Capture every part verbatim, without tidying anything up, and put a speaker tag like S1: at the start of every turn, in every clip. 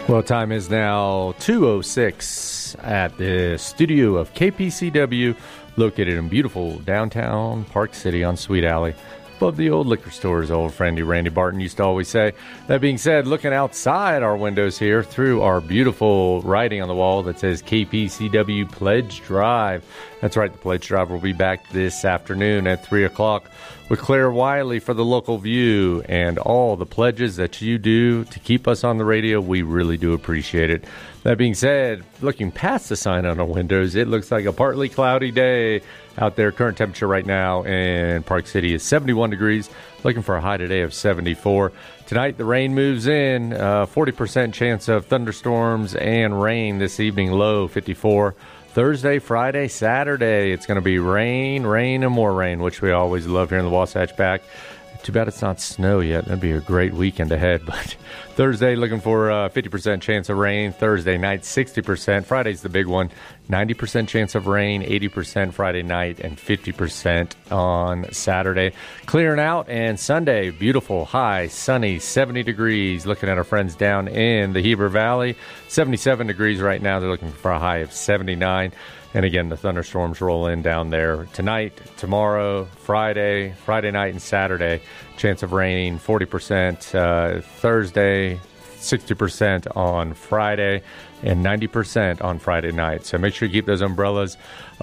S1: Well, time is now two oh six at the studio of K P C W, located in beautiful downtown Park City on Sweet Alley, above the old liquor store, as old friendy Randy Barton used to always say. That being said, looking outside our windows here through our beautiful writing on the wall that says K P C W Pledge Drive. That's right, the Pledge Drive will be back this afternoon at three o'clock with Claire Wiley for the local view and all the pledges that you do to keep us on the radio. We really do appreciate it. That being said, looking past the sign on our windows, it looks like a partly cloudy day out there. Current temperature right now in Park City is seventy-one degrees. Looking for a high today of seventy-four. Tonight, the rain moves in. Uh, forty percent chance of thunderstorms and rain this evening, low fifty-four. Thursday, Friday, Saturday, it's going to be rain, rain, and more rain, which we always love here in the Wasatch Back. Too bad it's not snow yet. That'd be a great weekend ahead. But Thursday, looking for a fifty percent chance of rain. Thursday night, sixty percent. Friday's the big one. ninety percent chance of rain, eighty percent Friday night, and fifty percent on Saturday. Clearing out, and Sunday, beautiful, high, sunny, seventy degrees. Looking at our friends down in the Heber Valley, seventy-seven degrees right now. They're looking for a high of seventy-nine. And again, the thunderstorms roll in down there tonight, tomorrow, Friday, Friday night, and Saturday. Chance of rain, forty percent. Uh, Thursday, sixty percent on Friday, and ninety percent on Friday night. So make sure you keep those umbrellas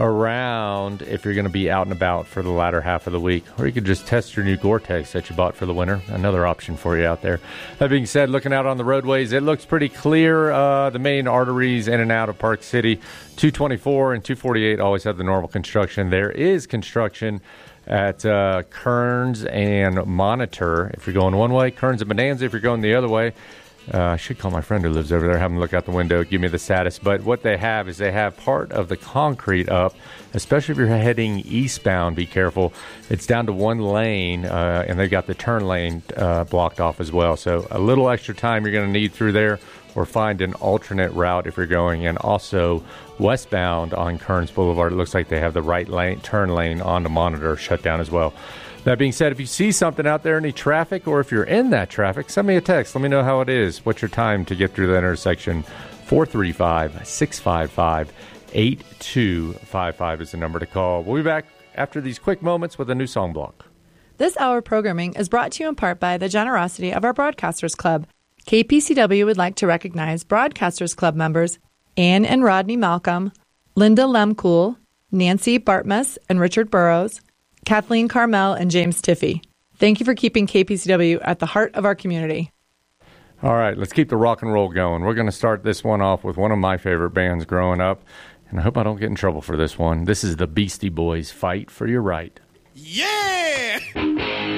S1: around if you're going to be out and about for the latter half of the week. Or you could just test your new Gore-Tex that you bought for the winter. Another option for you out there. That being said, looking out on the roadways, it looks pretty clear. Uh, the main arteries in and out of Park City, two twenty-four and two forty-eight always have the normal construction. There is construction at uh, Kearns and Monitor if you're going one way, Kearns and Bonanza if you're going the other way. Uh, I should call my friend who lives over there, have him look out the window, give me the status. But what they have is they have part of the concrete up, especially if you're heading eastbound, be careful. It's down to one lane, uh, and they've got the turn lane uh, blocked off as well. So a little extra time you're going to need through there, or find an alternate route if you're going. And also westbound on Kearns Boulevard, it looks like they have the right lane, turn lane on the Monitor shut down as well. That being said, if you see something out there, any traffic, or if you're in that traffic, send me a text. Let me know how it is. What's your time to get through that intersection? four three five, six five five, eight two five five is the number to call. We'll be back after these quick moments with a new song block.
S2: This hour programming is brought to you in part by the generosity of our Broadcasters Club. K P C W would like to recognize Broadcasters Club members Ann and Rodney Malcolm, Linda Lemcool, Nancy Bartmus and Richard Burrows, Kathleen Carmel, and James Tiffey. Thank you for keeping K P C W at the heart of our community.
S1: All right, let's keep the rock and roll going. We're going to start this one off with one of my favorite bands growing up, and I hope I don't get in trouble for this one. This is the Beastie Boys, Fight for Your Right.
S3: Yeah!